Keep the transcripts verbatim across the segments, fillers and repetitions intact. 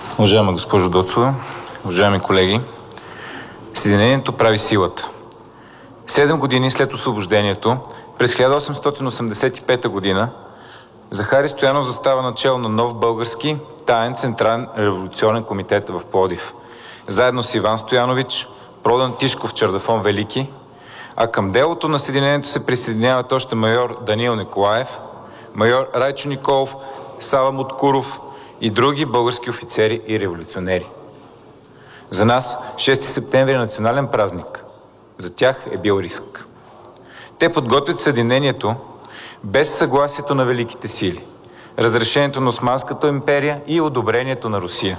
Уважаема госпожо Доцова, уважаеми колеги, Съединението прави силата. Седем години след освобождението, през хиляда осемстотин осемдесет и пета година, Захари Стоянов застава начело на нов български таен централен революционен комитет в Пловдив, заедно с Иван Стоянович, Продан Тишков, Чардафон Велики, а към делото на Съединението се присъединяват още майор Даниил Николаев, майор Райчо Николов, Сава Муткуров и други български офицери и революционери. За нас шести септември е национален празник. За тях е бил риск. Те подготвят Съединението без съгласието на великите сили, разрешението на Османската империя и одобрението на Русия.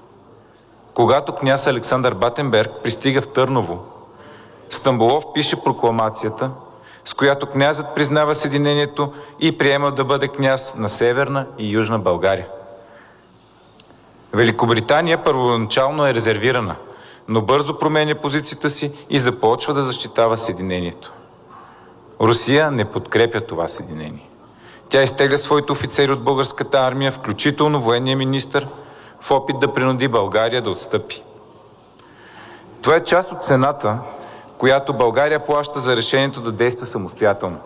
Когато княз Александър Батенберг пристига в Търново, Стамболов пише прокламацията, с която князът признава Съединението и приема да бъде княз на Северна и Южна България. Великобритания първоначално е резервирана, но бързо променя позицията си и започва да защитава Съединението. Русия не подкрепя това съединение. Тя изтегля своите офицери от българската армия, включително военния министър, в опит да принуди България да отстъпи. Това е част от цената, която България плаща за решението да действа самостоятелно.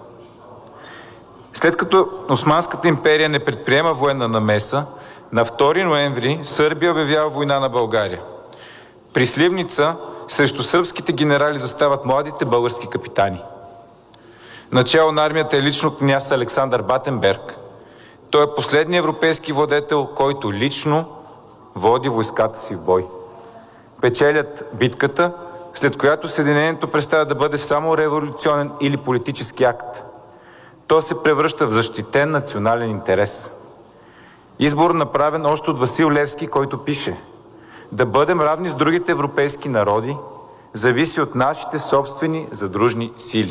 След като Османската империя не предприема военна намеса, на втори ноември Сърбия обявява война на България. При Сливница срещу сръбските генерали застават младите български капитани. Начело на армията е лично княз Александър Батенберг. Той е последният европейски владетел, който лично води войската си в бой. Печелят битката, след която Съединението престава да бъде само революционен или политически акт. То се превръща в защитен национален интерес. Избор направен още от Васил Левски, който пише: да бъдем равни с другите европейски народи зависи от нашите собствени задружни сили.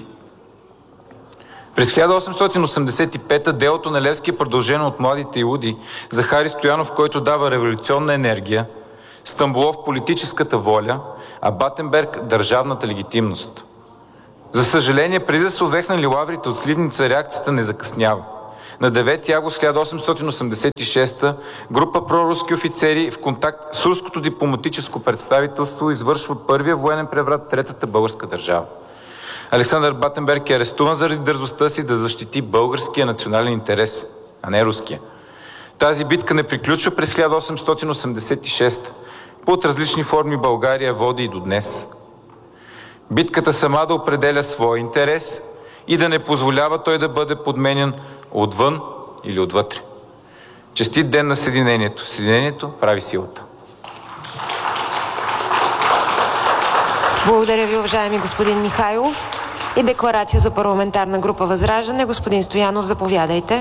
През хиляда осемстотин осемдесет и пета делото на Левски е продължено от младите иуди, Захари Стоянов, който дава революционна енергия, Стамболов политическата воля, а Батенберг държавната легитимност. За съжаление, преди да се увехнали лаврите от Сливница, реакцията не закъснява. На девети август хиляда осемстотин осемдесет и шеста група проруски офицери в контакт с руското дипломатическо представителство извършва първия военен преврат в Третата българска държава. Александър Батенберг е арестуван заради дързостта си да защити българския национален интерес, а не руския. Тази битка не приключва през хиляда осемстотин осемдесет и шеста. Под различни форми България води и до днес. Битката сама да определя своя интерес и да не позволява той да бъде подменен отвън или отвътре. Честит ден на Съединението. Съединението прави силата. Благодаря ви, уважаеми господин Михайлов. И декларация за парламентарна група Възраждане. Господин Стоянов, заповядайте.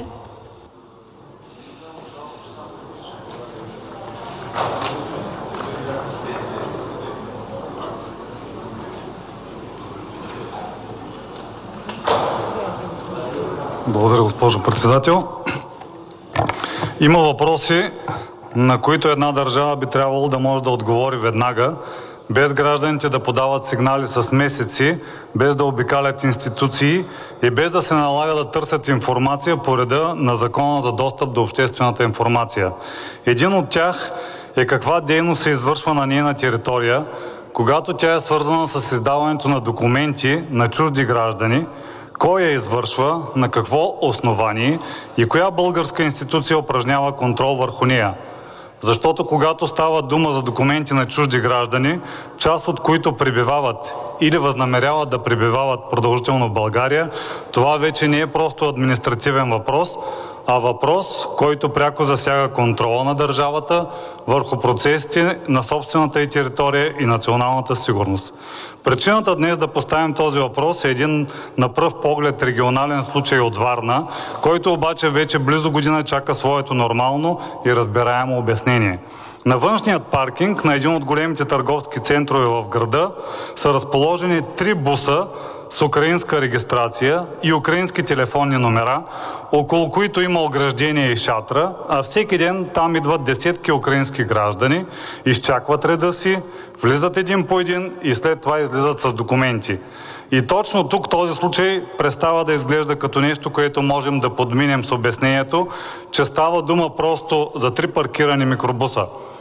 Благодаря, госпожо председател. Има въпроси, на които една държава би трябвало да може да отговори веднага, без гражданите да подават сигнали с месеци, без да обикалят институции и без да се налага да търсят информация по реда на Закона за достъп до обществената информация. Един от тях е каква дейност се извършва на нейна територия, когато тя е свързана с издаването на документи на чужди граждани, кой я извършва, на какво основание и коя българска институция упражнява контрол върху нея. Защото когато става дума за документи на чужди граждани, част от които пребивават или възнамеряват да пребивават продължително в България, това вече не е просто административен въпрос, а въпрос, който пряко засяга контрола на държавата върху процесите на собствената й територия и националната сигурност. Причината днес да поставим този въпрос е един на пръв поглед регионален случай от Варна, който обаче вече близо година чака своето нормално и разбираемо обяснение. На външният паркинг на един от големите търговски центрове в града са разположени три буса с украинска регистрация и украински телефонни номера, около които има ограждение и шатра, а всеки ден там идват десетки украински граждани, изчакват реда си, влизат един по един и след това излизат с документи. И точно тук този случай престава да изглежда като нещо, което можем да подминем с обяснението, че става дума просто за три паркирани микробуса.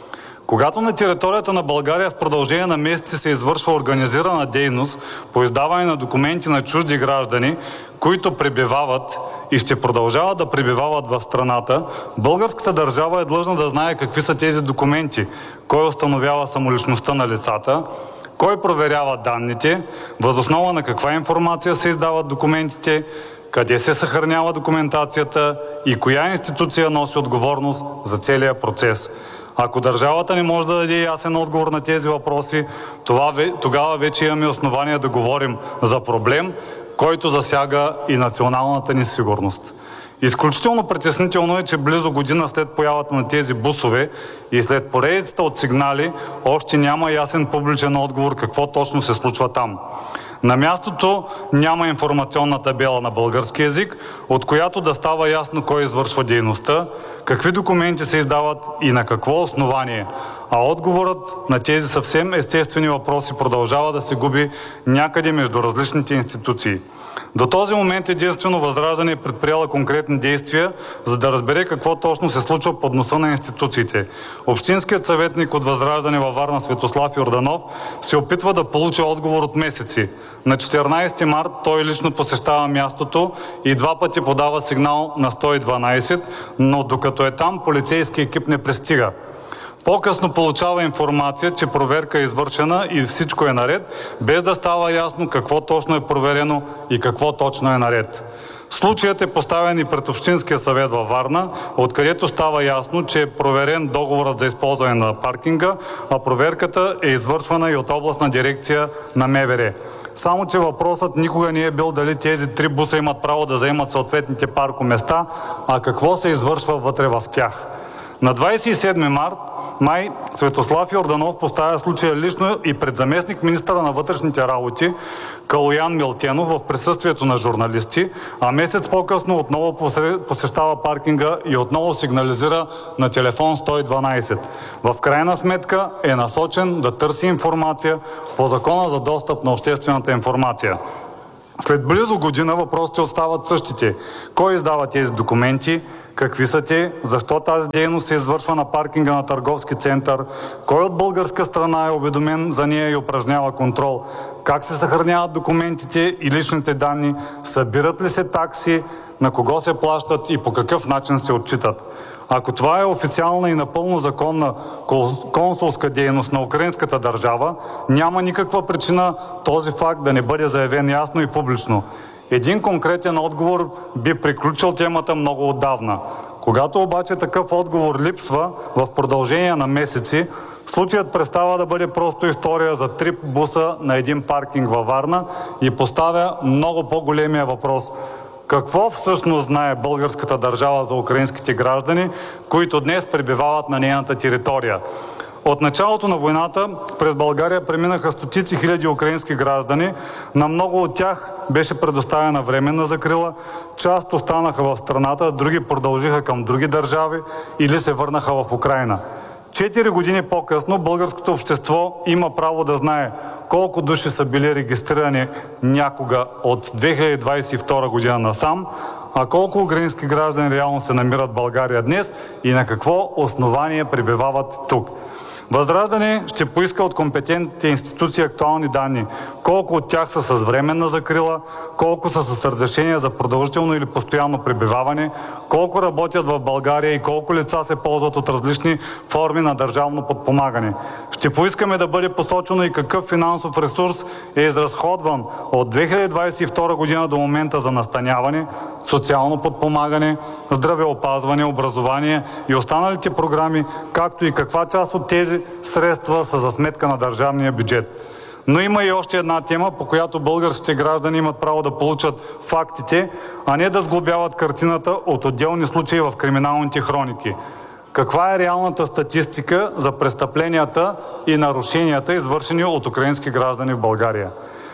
Когато на територията на България в продължение на месеци се извършва организирана дейност по издаване на документи на чужди граждани, които пребивават и ще продължават да пребивават в страната, българската държава е длъжна да знае какви са тези документи, кой установява самоличността на лицата, кой проверява данните, въз основа на каква информация се издават документите, къде се съхранява документацията и коя институция носи отговорност за целия процес. Ако държавата не може да даде ясен отговор на тези въпроси, това, тогава вече имаме основания да говорим за проблем, който засяга и националната ни сигурност. Изключително притеснително е, че близо година след появата на тези бусове и след поредицата от сигнали още няма ясен публичен отговор какво точно се случва там. На мястото няма информационна табела на български език, от която да става ясно кой извършва дейността, какви документи се издават и на какво основание. А отговорът на тези съвсем естествени въпроси продължава да се губи някъде между различните институции. До този момент единствено ВЪЗРАЖДАНЕ е предприела конкретни действия, за да разбере какво точно се случва под носа на институциите. Общинският съветник от ВЪЗРАЖДАНЕ във Варна Светослав Йорданов се опитва да получи отговор от месеци. На четиринадесети март той лично посещава мястото и два пъти подава сигнал на сто и дванадесет, но докато е там, полицейски екип не пристига. По-късно получава информация, че проверка е извършена и всичко е наред, без да става ясно какво точно е проверено и какво точно е наред. Случаят е поставен и пред Общинския съвет във Варна, откъдето става ясно, че е проверен договорът за използване на паркинга, а проверката е извършвана и от областна дирекция на МВР. Само че въпросът никога не е бил дали тези три буса имат право да заемат съответните паркоместа, а какво се извършва вътре в тях. На двадесет и седми март май Светослав Йорданов поставя случая лично и пред заместник министъра на вътрешните работи Калоян Милтенов в присъствието на журналисти, а месец по-късно отново посещава паркинга и отново сигнализира на телефон сто и дванадесет. В крайна сметка е насочен да търси информация по Закона за достъп на обществената информация. След близо година въпросите остават същите. Кой издава тези документи? Какви са те? Защо тази дейност се извършва на паркинга на търговски център? Кой от българска страна е уведомен за нея и упражнява контрол? Как се съхраняват документите и личните данни? Събират ли се такси? На кого се плащат и по какъв начин се отчитат? Ако това е официална и напълно законна консулска дейност на украинската държава, няма никаква причина този факт да не бъде заявен ясно и публично. Един конкретен отговор би приключил темата много отдавна. Когато обаче такъв отговор липсва в продължение на месеци, случаят престава да бъде просто история за три буса на един паркинг във Варна и поставя много по-големия въпрос. Какво всъщност знае българската държава за украинските граждани, които днес пребивават на нейната територия? От началото на войната през България преминаха стотици хиляди украински граждани. На много от тях беше предоставена временна закрила, част останаха в страната, други продължиха към други държави или се върнаха в Украйна. Четири години по-късно българското общество има право да знае колко души са били регистрирани някога от две хиляди двадесет и втора година насам, а колко украински граждани реално се намират в България днес и на какво основание пребивават тук. ВЪЗРАЖДАНЕ ще поиска от компетентните институции актуални данни. Колко от тях са с временна закрила, колко са с разрешение за продължително или постоянно пребиваване, колко работят в България и колко лица се ползват от различни форми на държавно подпомагане. Ще поискаме да бъде посочено и какъв финансов ресурс е изразходван от две хиляди двадесет и втора година до момента за настаняване, социално подпомагане, здравеопазване, образование и останалите програми, както и каква част от тези средства са за сметка на държавния бюджет. Но има и още една тема, по която българските граждани имат право да получат фактите, а не да сглобяват картината от отделни случаи в криминалните хроники. Каква е реалната статистика за престъпленията и нарушенията, извършени от украински граждани в България?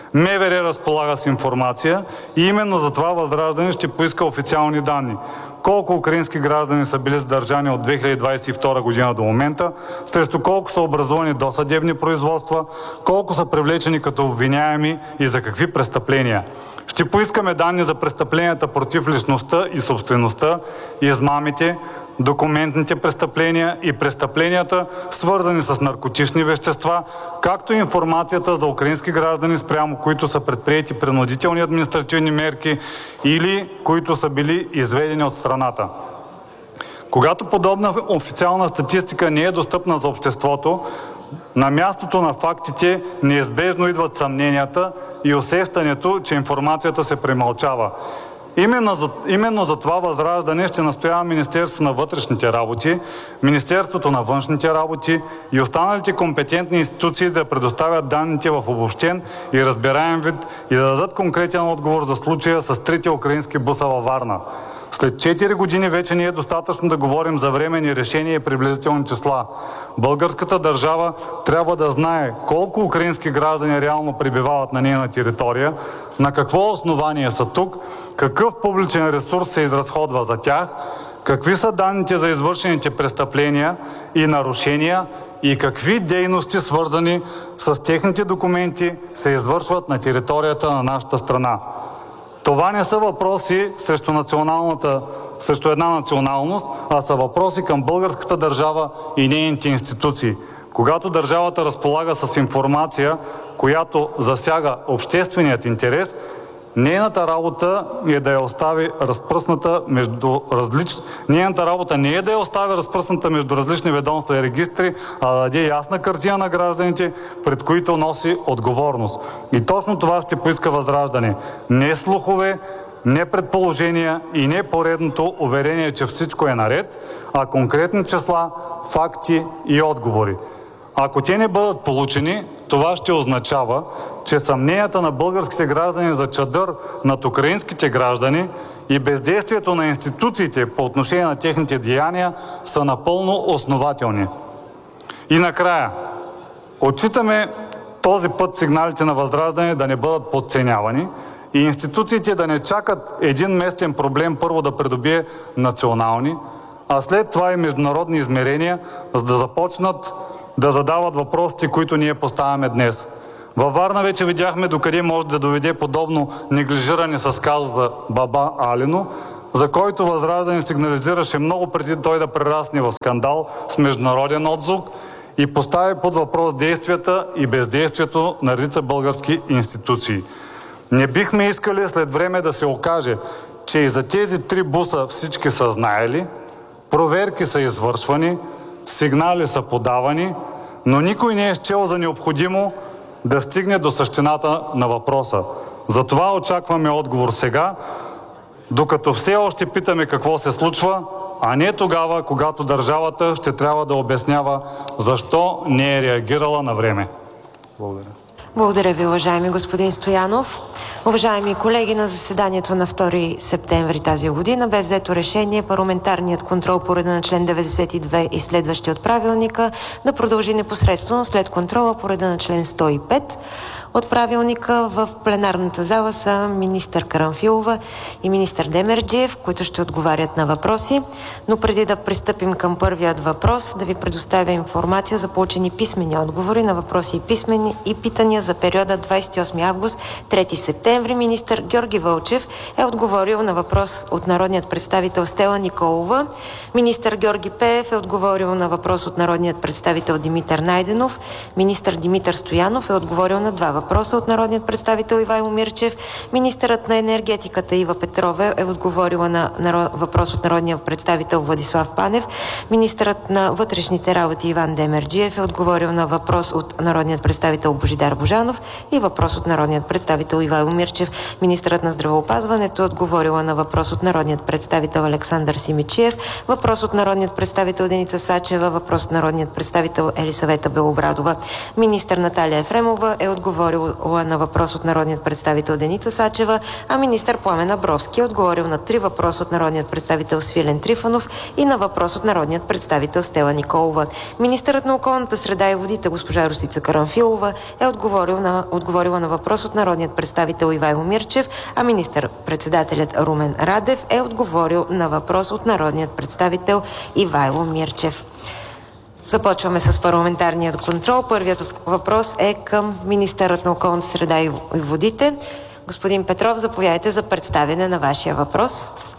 МВР разполага с информация и именно за това ВЪЗРАЖДАНЕ ще поиска официални данни. Колко украински граждани са били задържани от две хиляди двадесет и втора година до момента, срещу колко са образувани досъдебни производства, колко са привлечени като обвиняеми и за какви престъпления. Ще поискаме данни за престъпленията против личността и собствеността, измамите, документните престъпления и престъпленията, свързани с наркотични вещества, както и информацията за украински граждани, спрямо които са предприети принудителни административни мерки или които са били изведени от страната. Когато подобна официална статистика не е достъпна за обществото, на мястото на фактите неизбежно идват съмненията и усещането, че информацията се премълчава. Именно за, именно за това Възраждане ще настоява Министерството на вътрешните работи, Министерството на външните работи и останалите компетентни институции да предоставят данните в обобщен и разбираем вид и да дадат конкретен отговор за случая с трите украински буса във Варна. След четири години вече не е достатъчно да говорим за временни решения и приблизителни числа. Българската държава трябва да знае колко украински граждани реално пребивават на нейна територия, на какво основание са тук, какъв публичен ресурс се изразходва за тях, какви са данните за извършените престъпления и нарушения и какви дейности, свързани с техните документи, се извършват на територията на нашата страна. Това не са въпроси срещу, националната, срещу една националност, а са въпроси към българската държава и нейните институции. Когато държавата разполага с информация, която засяга общественият интерес, нейната работа е да я остави разпръсната между различни... Нейната работа не е да я остави разпръсната между различни ведомства и регистри, а да даде ясна картина на гражданите, пред които носи отговорност. И точно това ще поиска Възраждане. Не слухове, не предположения и не поредното уверение, че всичко е наред, а конкретни числа, факти и отговори. Ако те не бъдат получени, това ще означава, че съмненията на българските граждани за чадър над украинските граждани и бездействието на институциите по отношение на техните деяния са напълно основателни. И накрая, отчитаме този път сигналите на Възраждане да не бъдат подценявани и институциите да не чакат един местен проблем първо да придобие национални, а след това и международни измерения, за да започнат да задават въпросите, които ние поставяме днес. Във Варна вече видяхме докъде може да доведе подобно неглижиране с казуса Баба Алино, за който Възраждане сигнализираше много преди той да прерасне в скандал с международен отзвук и постави под въпрос действията и бездействието на редица български институции. Не бихме искали след време да се окаже, че и за тези три буса всички са знаели, проверки са извършвани, сигнали са подавани, но никой не е счел за необходимо да стигне до същината на въпроса. Затова очакваме отговор сега, докато все още питаме какво се случва, а не тогава, когато държавата ще трябва да обяснява защо не е реагирала на време. Благодаря. Благодаря ви, уважаеми господин Стоянов. Уважаеми колеги, на заседанието на втори септември тази година бе взето решение парламентарният контрол по реда на член деветдесет и две и следващи от правилника да продължи непосредствено след контрола по реда на член сто и пет от правилника. В пленарната зала са министър Карамфилова и министър Демерджиев, които ще отговарят на въпроси. Но преди да пристъпим към първият въпрос, да ви предоставя информация за получени писмени отговори на въпроси и писмени и питания за периода двадесет и осми август – трети септември. Министър Георги Вълчев е отговорил на въпрос от народният представител Стела Николова. Министър Георги Пеев е отговорил на въпрос от народният представител Димитър Найденов. Министър Димитър Стоянов е отговорил на два въпроса от народният представител Ивайло Мирчев. Министърът на енергетиката Ива Петрова е отговорила на народ... въпрос от народния представител Владислав Панев. Министърът на вътрешните работи Иван Демерджиев е отговорил на въпрос от народният представител Божидар Божанов и въпрос от народният представител Ивайло Мирчев. Министърът на здравеопазването е отговорила на въпрос от народният представител Александър Симичиев, въпрос от народният представител Деница Сачева, въпрос от народният представител Елисавета Белобрадова. Министър Наталия Ефремова е отговорила на въпрос от народният представител Деница Сачева, а министър Пламен Абровски е отговорил на три въпроса от народният представител Свилен Трифонов и на въпрос от народният представител Стела Николова. Министърът на околната среда и водите госпожа Росица Карамфилова е отговорил на, отговорила на въпрос от народният представител Ивайло Мирчев, а министър-председателят Румен Радев е отговорил на въпрос от народният представител Ивайло Мирчев. Започваме с парламентарният контрол. Първият въпрос е към министърът на околната среда и водите. Господин Петров, заповядайте за представяне на вашия въпрос.